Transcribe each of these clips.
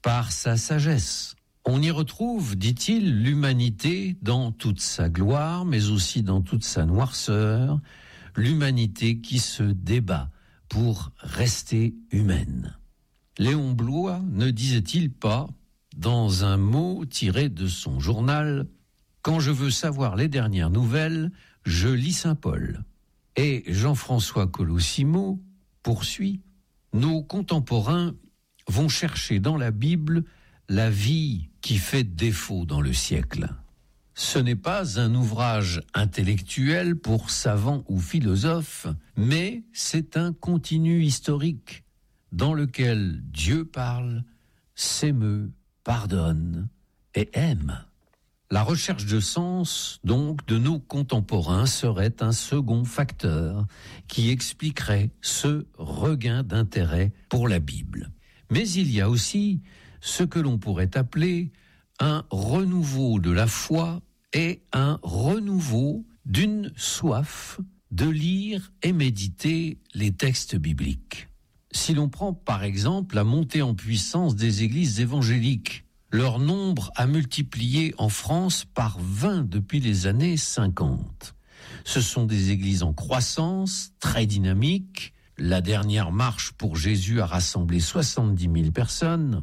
par sa sagesse. On y retrouve, dit-il, l'humanité dans toute sa gloire, mais aussi dans toute sa noirceur, l'humanité qui se débat pour rester humaine. Léon Bloy ne disait-il pas, dans un mot tiré de son journal, « Quand je veux savoir les dernières nouvelles, je lis Saint-Paul ». Et Jean-François Colosimo poursuit, « Nos contemporains vont chercher dans la Bible la vie qui fait défaut dans le siècle. Ce n'est pas un ouvrage intellectuel pour savants ou philosophes, mais c'est un continu historique dans lequel Dieu parle, s'émeut, pardonne et aime. La recherche de sens, donc, de nos contemporains serait un second facteur qui expliquerait ce regain d'intérêt pour la Bible. Mais il y a aussi ce que l'on pourrait appeler un renouveau de la foi et un renouveau d'une soif de lire et méditer les textes bibliques. Si l'on prend par exemple la montée en puissance des églises évangéliques, leur nombre a multiplié en France par 20 depuis les années 50. Ce sont des églises en croissance, très dynamiques. La dernière marche pour Jésus a rassemblé 70 000 personnes.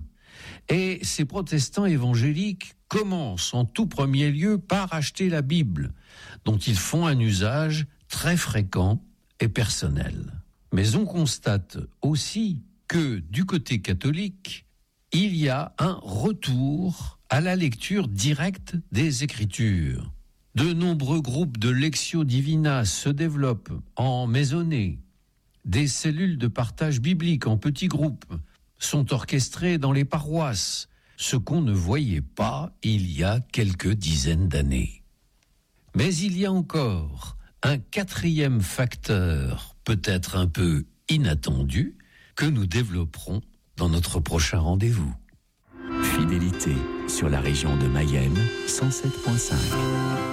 Et ces protestants évangéliques commencent en tout premier lieu par acheter la Bible, dont ils font un usage très fréquent et personnel. Mais on constate aussi que du côté catholique, il y a un retour à la lecture directe des Écritures. De nombreux groupes de Lectio Divina se développent en maisonnée. Des cellules de partage biblique en petits groupes sont orchestrées dans les paroisses, ce qu'on ne voyait pas il y a quelques dizaines d'années. Mais il y a encore un quatrième facteur, peut-être un peu inattendu, que nous développerons dans notre prochain rendez-vous. Fidélité sur la région de Mayenne, 107.5.